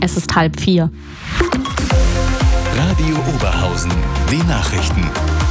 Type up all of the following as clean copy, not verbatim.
Es ist 3:30. Radio Oberhausen, die Nachrichten.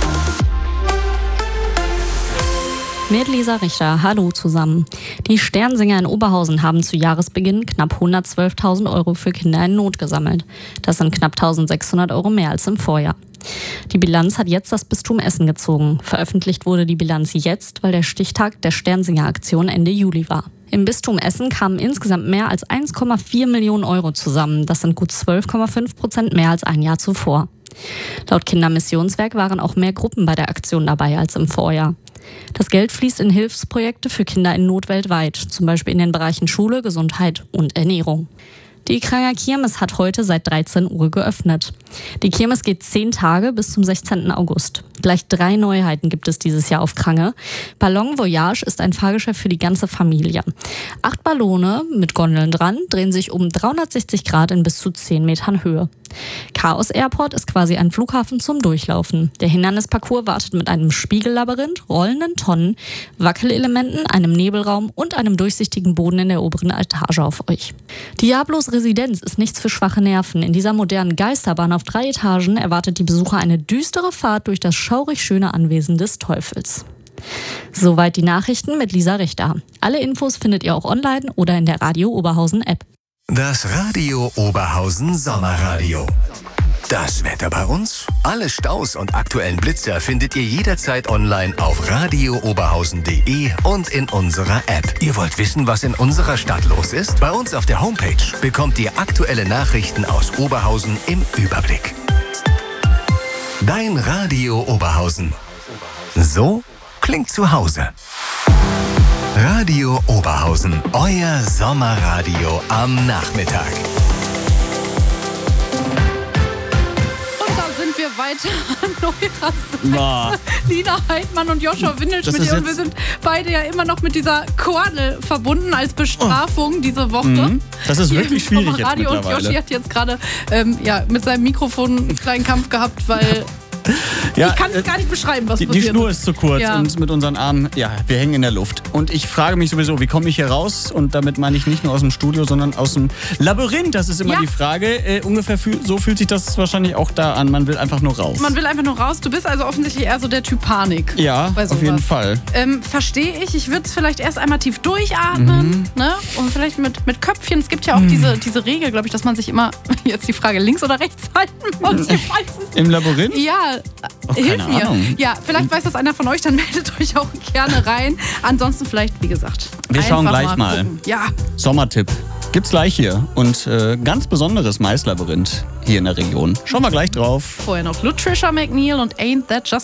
Mit Lisa Richter, hallo zusammen. Die Sternsinger in Oberhausen haben zu Jahresbeginn knapp 112.000 Euro für Kinder in Not gesammelt. Das sind knapp 1.600 Euro mehr als im Vorjahr. Die Bilanz hat jetzt das Bistum Essen gezogen. Veröffentlicht wurde die Bilanz jetzt, weil der Stichtag der Sternsinger-Aktion Ende Juli war. Im Bistum Essen kamen insgesamt mehr als 1,4 Millionen Euro zusammen. Das sind gut 12,5% mehr als ein Jahr zuvor. Laut Kindermissionswerk waren auch mehr Gruppen bei der Aktion dabei als im Vorjahr. Das Geld fließt in Hilfsprojekte für Kinder in Not weltweit, zum Beispiel in den Bereichen Schule, Gesundheit und Ernährung. Die Kranger Kirmes hat heute seit 13 Uhr geöffnet. Die Kirmes geht 10 Tage bis zum 16. August. Gleich 3 Neuheiten gibt es dieses Jahr auf Krange. Ballon Voyage ist ein Fahrgeschäft für die ganze Familie. 8 Ballone mit Gondeln dran drehen sich um 360 Grad in bis zu 10 Metern Höhe. Chaos Airport ist quasi ein Flughafen zum Durchlaufen. Der Hindernisparcours wartet mit einem Spiegellabyrinth, rollenden Tonnen, Wackelelementen, einem Nebelraum und einem durchsichtigen Boden in der oberen Etage auf euch. Diablos Residenz ist nichts für schwache Nerven. In dieser modernen Geisterbahn auf 3 Etagen erwartet die Besucher eine düstere Fahrt durch das schaurig schöne Anwesen des Teufels. Soweit die Nachrichten mit Lisa Richter. Alle Infos findet ihr auch online oder in der Radio Oberhausen App. Das Radio Oberhausen Sommerradio. Das Wetter bei uns? Alle Staus und aktuellen Blitzer findet ihr jederzeit online auf radiooberhausen.de und in unserer App. Ihr wollt wissen, was in unserer Stadt los ist? Bei uns auf der Homepage bekommt ihr aktuelle Nachrichten aus Oberhausen im Überblick. Dein Radio Oberhausen. So klingt zu Hause. Radio Oberhausen, euer Sommerradio am Nachmittag. Und da sind wir weiter. Neurasse. Lina Heidmann und Joshua Windelschmidt. Und wir sind beide ja immer noch mit dieser Kordel verbunden als Bestrafung diese Woche. Das ist wirklich schwierig jetzt Radio. mittlerweile. Und Joshi hat jetzt gerade mit seinem Mikrofon einen kleinen Kampf gehabt, weil... Ja, ich kann es gar nicht beschreiben, was passiert. Die Schnur ist zu kurz Ja. und mit unseren Armen, wir hängen in der Luft. Und ich frage mich sowieso, wie komme ich hier raus? Und damit meine ich nicht nur aus dem Studio, sondern aus dem Labyrinth. Das ist immer die Frage. Ungefähr so fühlt sich das wahrscheinlich auch da an. Man will einfach nur raus. Man will einfach nur raus. Du bist also offensichtlich eher so der Typ Panik. Ja, bei sowas. auf jeden Fall. Verstehe ich. Ich würde es vielleicht erst einmal tief durchatmen. Ne? Und vielleicht mit Köpfchen. Es gibt ja auch diese Regel, glaube ich, dass man sich immer, jetzt die Frage, links oder rechts halten muss. Ich weiß es. Im Labyrinth? Ja, hilf mir. Ahnung. Ja, vielleicht weiß das einer von euch, dann meldet euch auch gerne rein. Ansonsten vielleicht, wie gesagt, Wir schauen einfach gleich mal. gucken. Ja. Sommertipp. Gibt's gleich hier. Und ganz besonderes Maislabyrinth hier in der Region. Schauen wir gleich drauf. Vorher noch Lutricia McNeil und Ain't That Just